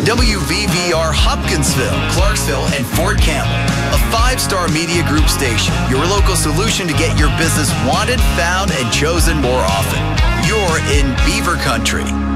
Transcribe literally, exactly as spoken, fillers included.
W V V R Hopkinsville, Clarksville, and Fort Campbell. A five-star media group station, your local solution to get your business wanted, found, and chosen more often. You're in Beaver Country.